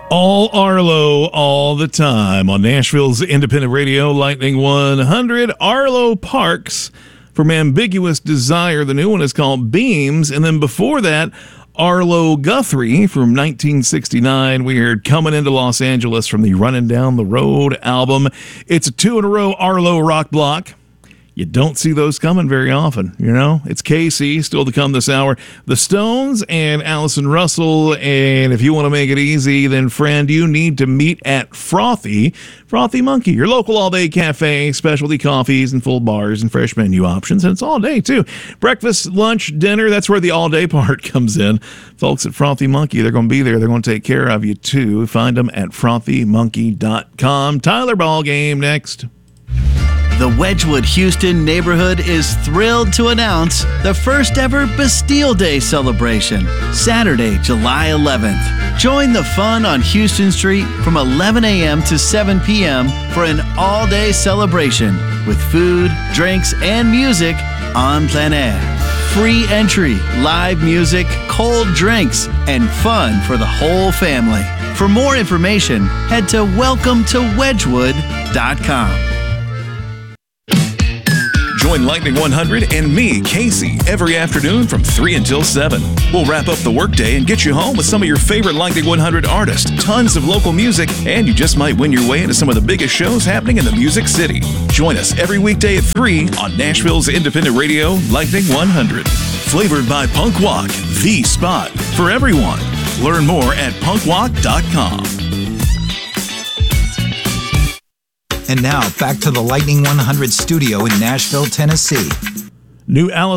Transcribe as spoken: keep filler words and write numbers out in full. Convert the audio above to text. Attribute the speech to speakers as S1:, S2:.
S1: All Arlo, all the time on Nashville's independent radio, Lightning one hundred. Arlo Parks from Ambiguous Desire. The new one is called Beams. And then before that, Arlo Guthrie from nineteen sixty-nine. We heard Coming Into Los Angeles from the Running Down the Road album. It's a two in a row Arlo rock block. You don't see those coming very often, you know? It's K C, still to come this hour. The Stones and Allison Russell. And if you want to make it easy, then, friend, you need to meet at Frothy. Frothy Monkey, your local all-day cafe, specialty coffees and full bars and fresh menu options. And it's all day, too. Breakfast, lunch, dinner, that's where the all-day part comes in. Folks at Frothy Monkey, they're going to be there. They're going to take care of you, too. Find them at frothy monkey dot com. Tyler Ballgame next.
S2: The Wedgwood Houston neighborhood is thrilled to announce the first ever Bastille Day celebration, Saturday, July eleventh. Join the fun on Houston Street from eleven a.m. to seven p.m. for an all-day celebration with food, drinks, and music on plein air. Free entry, live music, cold drinks, and fun for the whole family. For more information, head to welcome to wedgwood dot com.
S3: Join Lightning one hundred and me, Casey, every afternoon from three until seven. We'll wrap up the workday and get you home with some of your favorite Lightning one hundred artists, tons of local music, and you just might win your way into some of the biggest shows happening in the Music City. Join us every weekday at three on Nashville's independent radio, Lightning one hundred. Flavored by Punk Walk, the spot for everyone. Learn more at punk walk dot com.
S4: And now, back to the Lightning one hundred studio in Nashville, Tennessee.
S1: New Alice